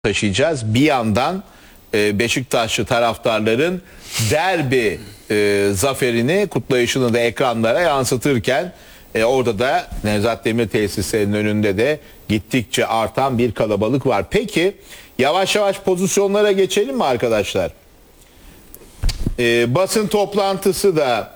taşıyacağız. Bir yandan Beşiktaşlı taraftarların derbi zaferini, kutlayışını da ekranlara yansıtırken orada da Nevzat Demir tesislerinin önünde de gittikçe artan bir kalabalık var. Peki yavaş yavaş pozisyonlara geçelim mi arkadaşlar? Basın toplantısı da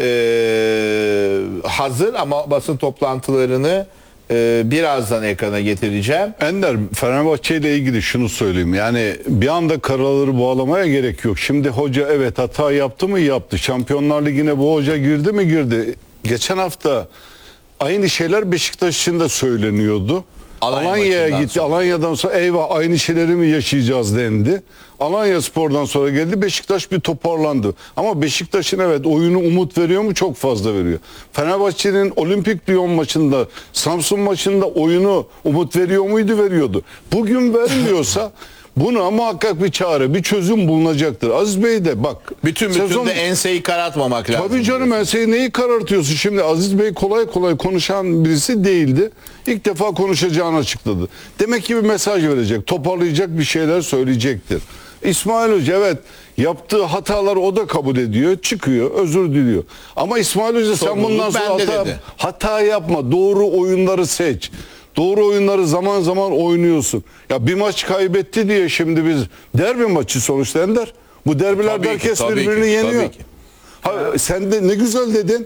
hazır ama basın toplantılarını birazdan ekrana getireceğim. Ender, Fenerbahçe ile ilgili şunu söyleyeyim. Yani bir anda karaları bağlamaya gerek yok. Şimdi hoca evet hata yaptı mı? Yaptı. Şampiyonlar Ligi'ne bu hoca girdi mi? Girdi. Geçen hafta aynı şeyler Beşiktaş için de söyleniyordu. Alanya'ya gitti. Sonra. Alanya'dan sonra eyvah aynı şeyleri mi yaşayacağız dendi. Alanyaspor'dan sonra geldi. Beşiktaş bir toparlandı. Ama Beşiktaş'ın evet oyunu umut veriyor mu? Çok fazla veriyor. Fenerbahçe'nin Olimpik Lyon maçında, Samsun maçında oyunu umut veriyor muydu? Veriyordu. Bugün vermiyorsa buna muhakkak bir çare, bir çözüm bulunacaktır. Aziz Bey de bak. Bütün de enseyi karartmamak lazım. Tabii canım, enseyi neyi karartıyorsun? Şimdi Aziz Bey kolay kolay konuşan birisi değildi. İlk defa konuşacağını açıkladı. Demek ki bir mesaj verecek, toparlayacak bir şeyler söyleyecektir. İsmail Hoca evet yaptığı hataları o da kabul ediyor, çıkıyor, özür diliyor. Ama İsmail Hoca sen bundan sonra hata yapma, doğru oyunları seç. Doğru oyunları zaman zaman oynuyorsun. Ya bir maç kaybetti diye şimdi biz derbi maçı sonuçta Ender. Bu derbilerde herkes birbirini yeniyor. Sen de ne güzel dedin.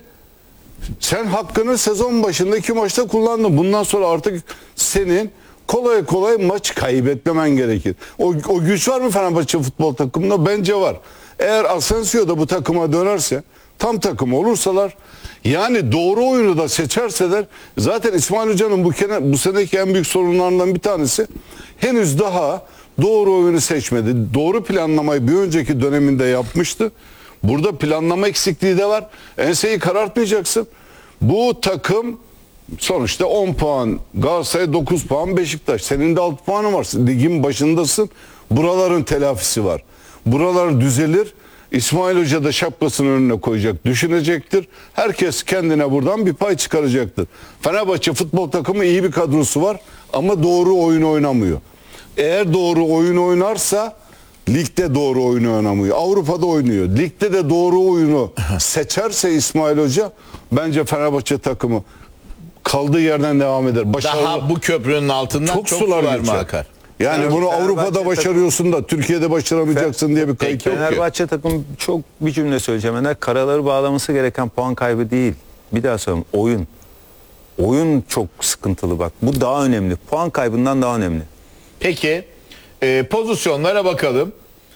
Sen hakkını sezon başında 2 maçta kullandın. Bundan sonra artık senin kolay kolay maç kaybetmemen gerekir. O güç var mı Fenerbahçe futbol takımında? Bence var. Eğer Asensio da bu takıma dönerse, tam takım olursalar, yani doğru oyunu da seçerseler, zaten İsmail Hoca'nın bu seneki en büyük sorunlarından bir tanesi henüz daha doğru oyunu seçmedi. Doğru planlamayı bir önceki döneminde yapmıştı. Burada planlama eksikliği de var. Enseyi karartmayacaksın. Bu takım sonuçta 10 puan Galatasaray, 9 puan Beşiktaş. Senin de 6 puanın var. Ligin başındasın. Buraların telafisi var. Buralar düzelir. İsmail Hoca da şapkasını önüne koyacak, düşünecektir. Herkes kendine buradan bir pay çıkaracaktır. Fenerbahçe futbol takımı iyi bir kadrosu var ama doğru oyun oynamıyor. Eğer doğru oyun oynarsa ligde doğru oyunu oynamıyor. Avrupa'da oynuyor. Ligde de doğru oyunu seçerse İsmail Hoca, bence Fenerbahçe takımı kaldığı yerden devam eder. Başarılı. Daha bu köprünün altından çok sular mı akar? Yani bunu Avrupa'da başarıyorsun da Türkiye'de başaramayacaksın diye bir kayıt yok ki. Fenerbahçe takım, çok bir cümle söyleyeceğim. Yani karaları bağlaması gereken puan kaybı değil. Bir daha söyleyeyim, oyun. Oyun çok sıkıntılı bak. Bu daha önemli. Puan kaybından daha önemli. Peki pozisyonlara bakalım.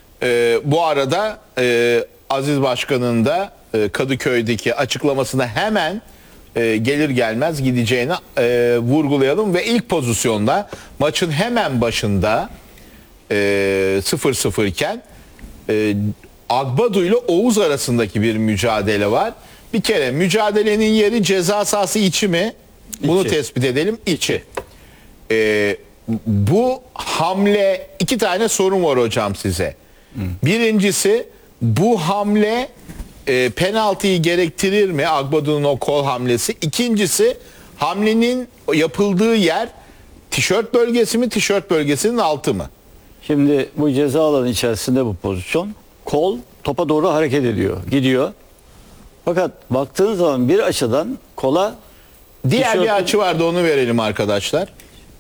Bu arada Aziz Başkan'ın da Kadıköy'deki açıklamasına hemen gelir gelmez gideceğini vurgulayalım ve ilk pozisyonda maçın hemen başında 0-0 iken Agbadu ile Oğuz arasındaki bir mücadele var. Bir kere mücadelenin yeri ceza sahası içi mi? Bunu tespit edelim. İçi. Bu hamle, 2 tane sorun var hocam size. Birincisi, bu hamle penaltıyı gerektirir mi? Agbadu'nun o kol hamlesi. İkincisi, hamlenin yapıldığı yer tişört bölgesi mi, tişört bölgesinin altı mı? Şimdi bu ceza alanı içerisinde bu pozisyon. Kol topa doğru hareket ediyor, gidiyor. Fakat baktığın zaman bir açıdan kola diğer bir açı vardı, onu verelim arkadaşlar.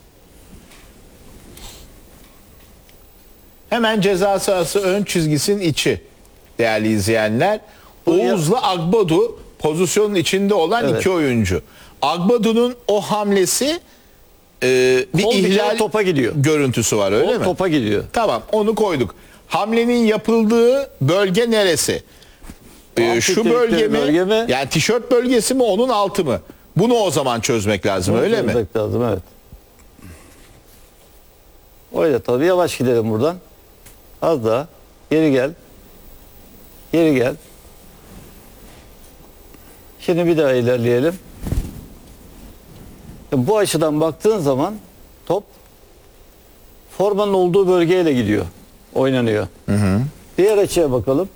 Hemen ceza sahası ön çizgisinin içi değerli izleyenler. Oğuz'la Agbadu pozisyonun içinde olan iki oyuncu. Agbadu'nun o hamlesi bir ihlal topa gidiyor. Görüntüsü var, öyle mi? Topa gidiyor. Tamam, onu koyduk. Hamlenin yapıldığı bölge neresi? Şu bölge mi? Yani tişört bölgesi mi, onun altı mı? Bunu o zaman çözmek lazım, öyle mi? Çözmek lazım, evet. Öyle tabii, yavaş gidelim buradan. Az daha. Geri gel. Geri gel. Şimdi bir daha ilerleyelim. Bu açıdan baktığın zaman top formanın olduğu bölgeyle gidiyor. Oynanıyor. Diğer açıya bakalım.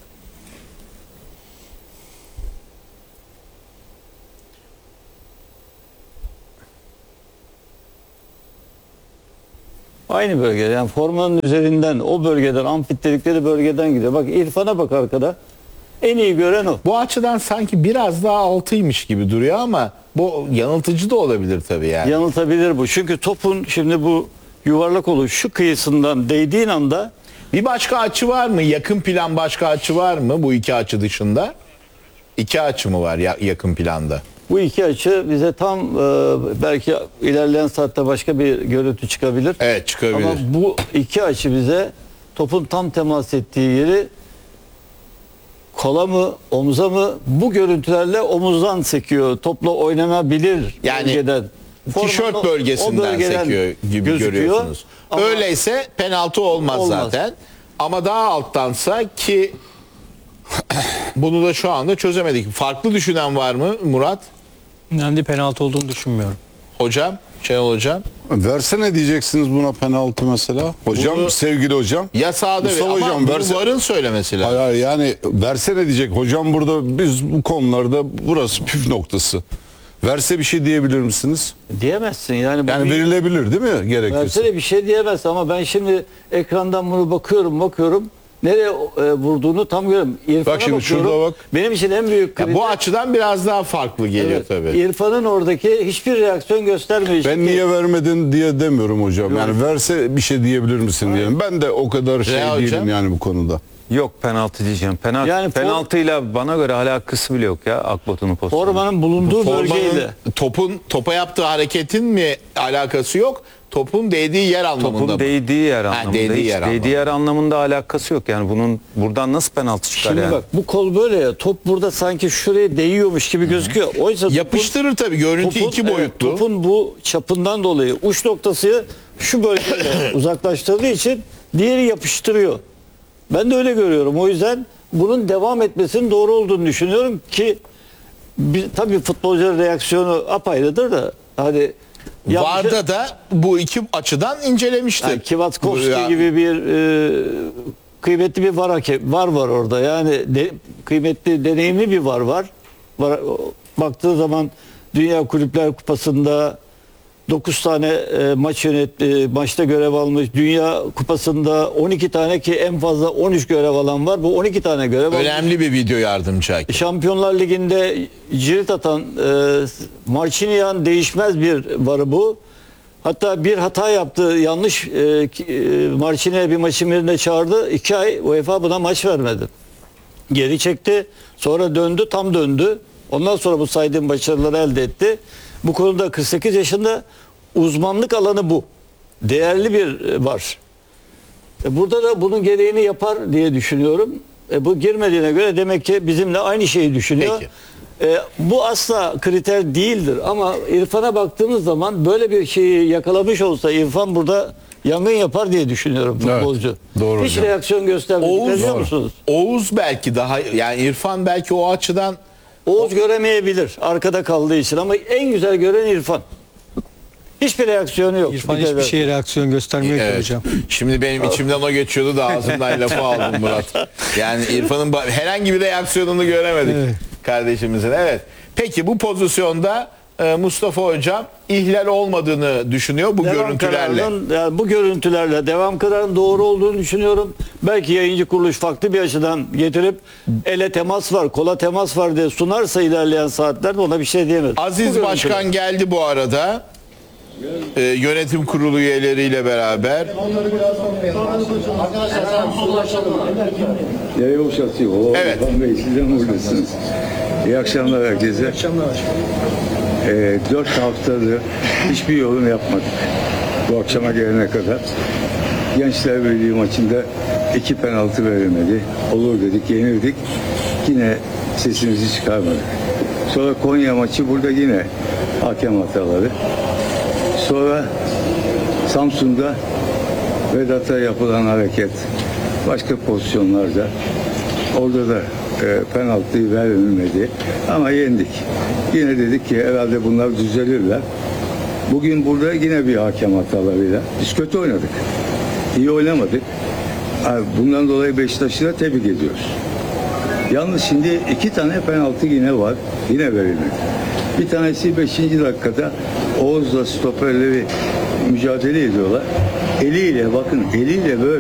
Aynı bölgede, yani formanın üzerinden, o bölgeden, amfit dedikleri bölgeden gidiyor. Bak İrfan'a bak arkada. En iyi gören o. Bu açıdan sanki biraz daha altıymış gibi duruyor ama bu yanıltıcı da olabilir tabii yani. Yanıltabilir bu. Çünkü topun şimdi bu yuvarlak oluş şu kıyısından değdiğin anda Bir başka açı var mı? Yakın plan başka açı var mı bu iki açı dışında? İki açı mı var yakın planda? bu iki açı bize tam belki ilerleyen saatte başka bir görüntü çıkabilir. Evet, çıkabilir. Ama bu iki açı bize topun tam temas ettiği yeri kola mı, omuza mı, bu görüntülerle omuzdan sekiyor. Topla oynanabilir Yani bölgeden. Tişört Formanın bölgesinden o bölgeden sekiyor gibi gözüküyor. görüyorsunuz. Ama Öyleyse penaltı olmaz zaten. Ama daha alttansa ki bunu da şu anda çözemedik. Farklı düşünen var mı Murat? Ben de penaltı olduğunu düşünmüyorum. Hocam, Şenol Hocam. Versene diyeceksiniz buna penaltı mesela. Hocam, Bunu- sevgili hocam. Ya sağda Mustafa ama hocam, bunu verse- VAR'ın söylemesi lazım. Hayır, yani versene diyecek. Hocam burada biz bu konularda burası püf noktası. Verse bir şey diyebilir misiniz? diyemezsin yani. Bu Yani bir- verilebilir değil mi gerekirse? Verse de bir şey diyemez ama ben şimdi ekrandan bunu bakıyorum. Nereye vurduğunu tam görüyorum. İrfan'a Bak şimdi bakıyorum. şurada bak. Benim için en büyük Ya kriter. bu açıdan biraz daha farklı geliyor Evet, tabii. İrfan'ın oradaki hiçbir reaksiyon göstermiyor. Ben niye vermedin diye demiyorum hocam. Yani verse bir şey diyebilir misin diyelim. Ben de o kadar şey Rea değilim hocam? yani bu konuda. Yok, penaltı diyeceğim. Penaltı, Yani penaltıyla bana göre alakası bile yok ya Akbatu'nun pozisyonu. Formanın bulunduğu Formanın bölgeyle. topa yaptığı hareketin mi alakası yok? Topun değdiği yer anlamında Topun mı? değdiği yer anlamında. değdiği yer Değdiği yer anlamında alakası yok. Yani bunun buradan nasıl penaltı çıkar Şimdi yani? bak bu kol böyle ya, top burada sanki şuraya değiyormuş gibi gözüküyor. Oysa Yapıştırır tabii. Görüntü iki evet, boyutlu. topun bu çapından dolayı uç noktası şu bölgede uzaklaştırdığı için diğeri yapıştırıyor. Ben de öyle görüyorum. O yüzden bunun devam etmesinin doğru olduğunu düşünüyorum ki tabii futbolcuların reaksiyonu apayrıdır da hadi VAR'da da bu iki açıdan incelemiştir. yani Kivatskovski Ya- gibi bir kıymetli bir var orada. Yani kıymetli, deneyimli bir var. Baktığı zaman Dünya Kulüpler Kupası'nda 9 tane maçta görev almış. Dünya Kupası'nda 12 tane ki en fazla 13 görev alan var. Bu 12 tane görev almış. Önemli bir video yardımcı hakem. Şampiyonlar Ligi'nde cirit atan Marcinian değişmez bir varı bu. Hatta bir hata yaptı. Yanlış Marcini'ye bir maçın birinde çağırdı. 2 ay UEFA buna maç vermedi. Geri çekti. Sonra döndü. Tam döndü. Ondan sonra bu saydığım başarıları elde etti. Bu konuda 48 yaşında, uzmanlık alanı bu. Değerli bir var. Burada da bunun gereğini yapar diye düşünüyorum. Bu girmediğine göre demek ki bizimle aynı şeyi düşünüyor. Peki. Bu asla kriter değildir ama İrfan'a baktığımız zaman böyle bir şeyi yakalamış olsa İrfan burada yangın yapar diye düşünüyorum futbolcu. doğru Hiç hocam. reaksiyon göstermedi. Oğuz, Biliyor musunuz? Oğuz belki daha yani İrfan belki o açıdan Oğuz göremeyebilir arkada kaldığı için ama en güzel gören İrfan. Hiçbir reaksiyonu yok. İrfan Bir kere. hiçbir şeye reaksiyon göstermiyor ki evet. hocam. Şimdi benim içimden o geçiyordu da ağzımdan lafı aldım Murat. Yani İrfan'ın herhangi bir reaksiyonunu göremedik Evet. kardeşimizin. Evet. Peki bu pozisyonda Mustafa Hocam ihlal olmadığını düşünüyor bu görüntülerle. Yani bu görüntülerle devam kararının doğru olduğunu düşünüyorum. Belki yayıncı kuruluş farklı bir açıdan getirip ele temas var, kola temas var diye sunarsa ilerleyen saatlerde ona bir şey diyemez. Bu Aziz görüntüler. Başkan geldi bu arada. Yönetim kurulu üyeleriyle beraber. Yavuz Atıyor. Evet. Orhan Bey sizden buradasınız. İyi akşamlar herkese. İyi akşamlar. 4 haftadır hiçbir yorum yapmadık. Bu akşama gelene kadar. Gençler Birliği maçında 2 penaltı verilmedi. Olur dedik, yenildik. Yine sesimizi çıkarmadık. Sonra Konya maçı burada yine hakem hataları. Sonra Samsun'da Vedat'a yapılan hareket, başka pozisyonlarda orada da penaltıyı verilmedi ama yendik. Yine dedik ki herhalde bunlar düzelirler. Bugün burada yine bir hakem hatalarıyla biz kötü oynadık. İyi oynamadık. Bundan dolayı Beşiktaş'ı da tebrik ediyoruz. Yalnız şimdi 2 tane penaltı yine var. Yine verilmedi. Bir tanesi 5. dakikada Oğuz'la stoperleri mücadele ediyorlar. eliyle bakın eliyle böyle